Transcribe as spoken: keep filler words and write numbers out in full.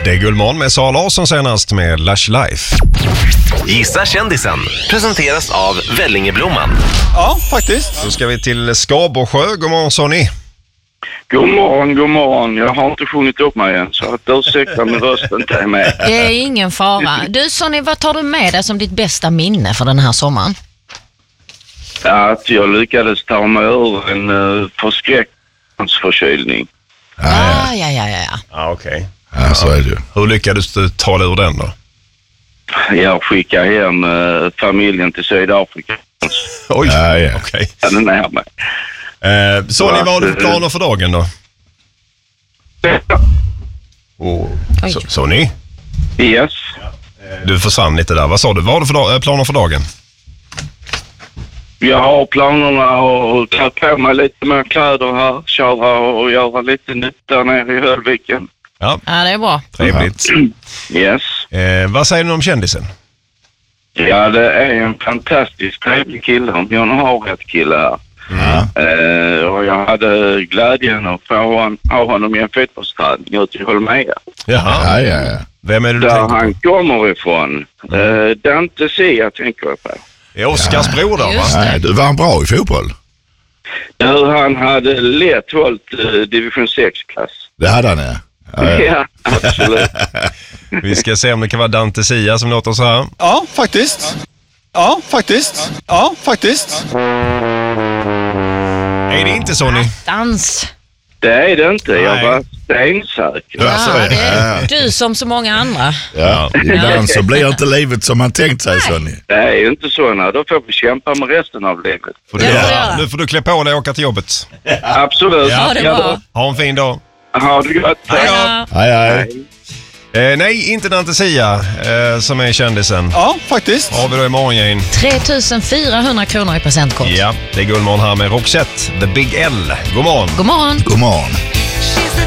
Det är Gullmorgon med Sara Larsson senast med Lush Life. Gissa kändisen presenteras av Vellingeblomman. Ja, faktiskt. Då ska vi till Skabersjö. God morgon, Sonny. God morgon, god morgon. Jag har inte sjungit upp mig än, så att ursäkta min röst inte är med. Det är ingen fara. Du Sonny, vad tar du med dig som ditt bästa minne för den här sommaren? Att jag lyckades ta mig ur en uh, förskräckningsförkylning. Ah, ja, ja, ja, ja. Ja, okej. Okay. Ja, så är det ju. Hur lyckades du ta dig ur den då? Jag skickade hem uh, familjen till Sydafrika. Oj, ja, ja. okej. Den är nära mig. Eh, Sonny, vad har du för planer för dagen då? Oh. So- Sonny? Yes. Du försvann lite där. Vad sa du? Vad har du för dag- planer för dagen? Jag har planerna att ta på mig lite mer kläder här, köra och göra lite nytta nere i Höllviken. Ja, Ja, det är bra. trevligt. Yes. Eh, vad säger du om kändisen? Ja, det är en fantastisk trevlig kille, om jag nu har rätt kille här. Ja. Uh, och jag hade glädjen att få hon, ha honom i en fotbollsträning ute i Holmea. Jaha. Ja, ja, ja. Vem är det du Där tänker han på? kommer ifrån. Uh, Dante Sia tänker jag på. Det är Oskars bror då, va? Just Nej, du var bra i fotboll. Hur han hade lätt hållit uh, division sex-klass. Det hade han, ja. Ja, ja. Ja, absolut. Vi ska se om det kan vara Dante Sia som låter så här. Ja, faktiskt. Ja, faktiskt. Ja, faktiskt. Är det inte Sonny? Dans. Det är det inte. Jag Nej. var stensäker. Ja, så Ja, är det det. är du som så många andra. Ja, ibland så blir inte livet som man tänkt sig, Sonny. Det är ju inte så. Nej. Då får vi kämpa med resten av livet. Får du, Det får du göra. nu får du klä på dig och åka till jobbet. Absolut. Ja, det är bra. Ha en fin dag. Ha det gott. Hej då. Ja. Hej, hej. Eh, nej, inte Dante Sia eh, som är kändisen. Ja, faktiskt. Har vi då i morgongäng? tre tusen fyrahundra kronor i presentkort. Ja, det är Gullmorgon här med Roxette, The Big L. God morgon. God morgon. God morgon.